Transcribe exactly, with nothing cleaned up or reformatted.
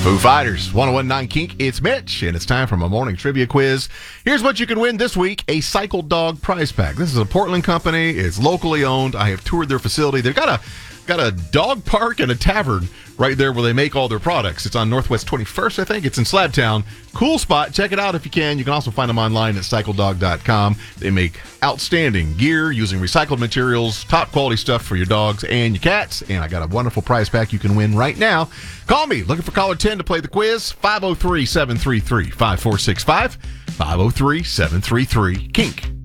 Foo Fighters, one oh one point nine Kink. It's Mitch, and it's time for my morning trivia quiz. Here's what you can win this week, a Cycle Dog prize pack. This is a Portland company. It's locally owned. I have toured their facility. They've got a got a dog park and a tavern right there where they make all their products. It's on Northwest twenty-first, I think. It's in Slabtown. Cool spot. Check it out if you can. You can also find them online at cycle dog dot com. They make outstanding gear using recycled materials, top quality stuff for your dogs and your cats. And I got a wonderful prize pack you can win right now. Call me. Looking for caller ten to play the quiz. five oh three, seven three three, five four six five. five oh three, seven three three, Kink.